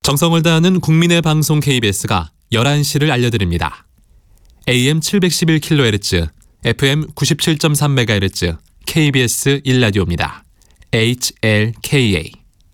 정성을 다하는 국민의 방송 KBS가 11시를 알려드립니다. AM 711kHz, FM 97.3MHz, KBS 1라디오입니다. HLKA.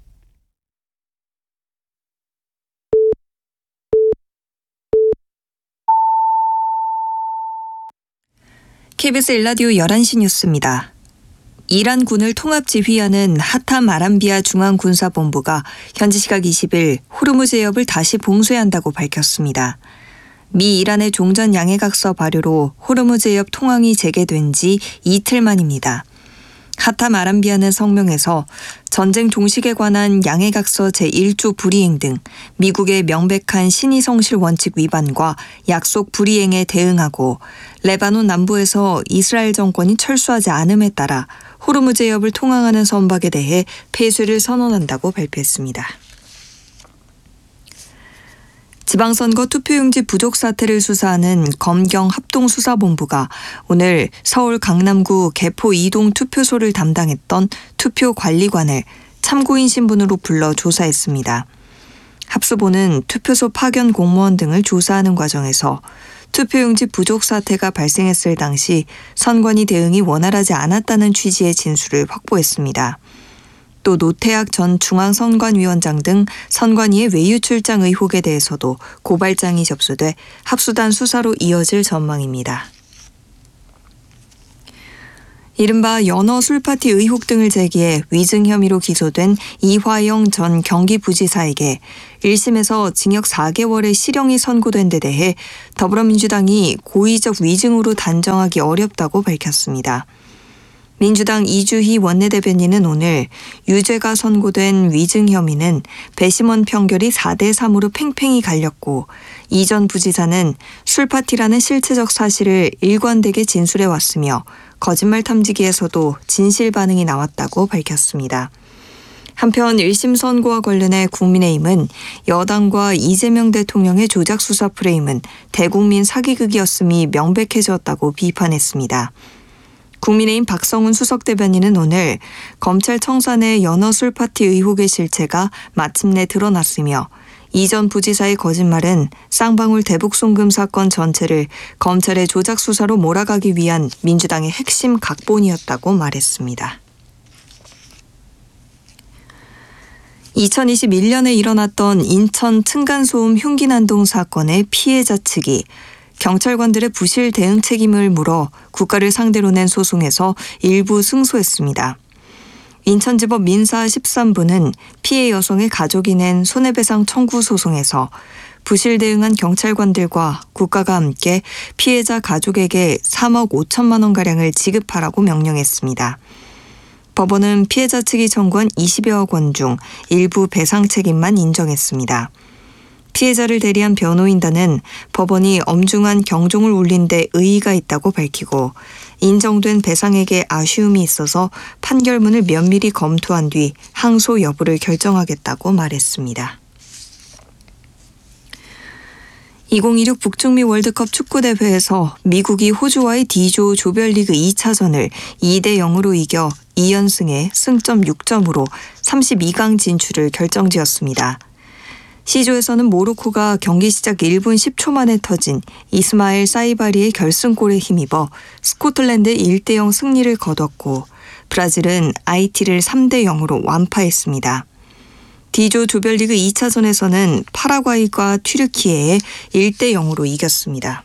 KBS 1라디오 11시 뉴스입니다. 이란군을 통합지휘하는 하탐 아람비아 중앙군사본부가 현지 시각 20일 호르무즈 해협을 다시 봉쇄한다고 밝혔습니다. 미 이란의 종전 양해각서 발효로 호르무즈 해협 통항이 재개된 지 이틀 만입니다. 하탐 아람비아는 성명에서 전쟁 종식에 관한 양해각서 제1조 불이행 등 미국의 명백한 신의성실 원칙 위반과 약속 불이행에 대응하고 레바논 남부에서 이스라엘 정권이 철수하지 않음에 따라 호르무즈 해협을 통항하는 선박에 대해 폐쇄를 선언한다고 발표했습니다. 지방선거 투표용지 부족 사태를 수사하는 검경 합동수사본부가 오늘 서울 강남구 개포 2동 투표소를 담당했던 투표관리관을 참고인 신분으로 불러 조사했습니다. 합수본은 투표소 파견 공무원 등을 조사하는 과정에서 투표용지 부족 사태가 발생했을 당시 선관위 대응이 원활하지 않았다는 취지의 진술을 확보했습니다. 또 노태학 전 중앙선관위원장 등 선관위의 외유 출장 의혹에 대해서도 고발장이 접수돼 합수단 수사로 이어질 전망입니다. 이른바 연어 술파티 의혹 등을 제기해 위증 혐의로 기소된 이화영 전 경기부지사에게 1심에서 징역 4개월의 실형이 선고된 데 대해 더불어민주당이 고의적 위증으로 단정하기 어렵다고 밝혔습니다. 민주당 이주희 원내대변인은 오늘 유죄가 선고된 위증 혐의는 배심원 판결이 4대3으로 팽팽히 갈렸고 이 전 부지사는 술파티라는 실체적 사실을 일관되게 진술해왔으며 거짓말 탐지기에서도 진실 반응이 나왔다고 밝혔습니다. 한편 1심 선고와 관련해 국민의힘은 여당과 이재명 대통령의 조작 수사 프레임은 대국민 사기극이었음이 명백해졌다고 비판했습니다. 국민의힘 박성훈 수석대변인은 오늘 검찰 청산의 연어 술파티 의혹의 실체가 마침내 드러났으며 이 전 부지사의 거짓말은 쌍방울 대북송금 사건 전체를 검찰의 조작 수사로 몰아가기 위한 민주당의 핵심 각본이었다고 말했습니다. 2021년에 일어났던 인천 층간소음 흉기난동 사건의 피해자 측이 경찰관들의 부실 대응 책임을 물어 국가를 상대로 낸 소송에서 일부 승소했습니다. 인천지법 민사 13부는 피해 여성의 가족이 낸 손해배상 청구 소송에서 부실 대응한 경찰관들과 국가가 함께 피해자 가족에게 3억 5천만 원가량을 지급하라고 명령했습니다. 법원은 피해자 측이 청구한 20여억 원 중 일부 배상 책임만 인정했습니다. 피해자를 대리한 변호인단은 법원이 엄중한 경종을 울린 데 의의가 있다고 밝히고 인정된 배상액에 아쉬움이 있어서 판결문을 면밀히 검토한 뒤 항소 여부를 결정하겠다고 말했습니다. 2026 북중미 월드컵 축구대회에서 미국이 호주와의 D조 조별리그 2차전을 2대 0으로 이겨 2연승에 승점 6점으로 32강 진출을 결정지었습니다. C조에서는 모로코가 경기 시작 1분 10초 만에 터진 이스마엘 사이바리의 결승골에 힘입어 스코틀랜드의 1대0 승리를 거뒀고 브라질은 아이티를 3대 0으로 완파했습니다. D조 조별리그 2차전에서는 파라과이가 튀르키예에 1대 0으로 이겼습니다.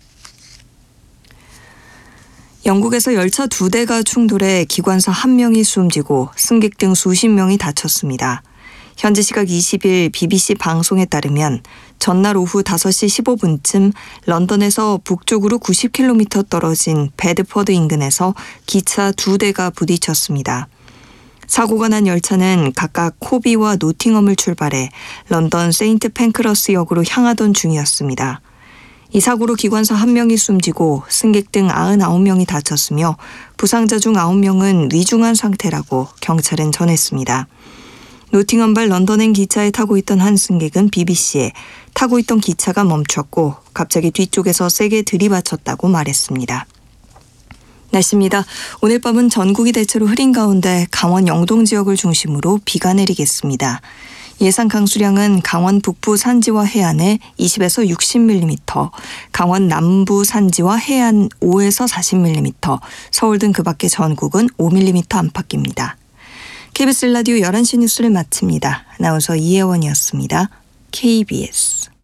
영국에서 열차 2대가 충돌해 기관사 1명이 숨지고 승객 등 수십 명이 다쳤습니다. 현지 시각 20일 BBC 방송에 따르면 전날 오후 5시 15분쯤 런던에서 북쪽으로 90km 떨어진 베드퍼드 인근에서 기차 2대가 부딪혔습니다. 사고가 난 열차는 각각 코비와 노팅엄을 출발해 런던 세인트 팬크러스 역으로 향하던 중이었습니다. 이 사고로 기관사 1명이 숨지고 승객 등 99명이 다쳤으며 부상자 중 9명은 위중한 상태라고 경찰은 전했습니다. 노팅엄발 런던행 기차에 타고 있던 한 승객은 BBC에 타고 있던 기차가 멈췄고 갑자기 뒤쪽에서 세게 들이받쳤다고 말했습니다. 날씨입니다. 오늘 밤은 전국이 대체로 흐린 가운데 강원 영동 지역을 중심으로 비가 내리겠습니다. 예상 강수량은 강원 북부 산지와 해안에 20에서 60mm, 강원 남부 산지와 해안 5에서 40mm, 서울 등 그 밖의 전국은 5mm 안팎입니다. KBS 라디오 11시 뉴스를 마칩니다. 아나운서 이혜원이었습니다. KBS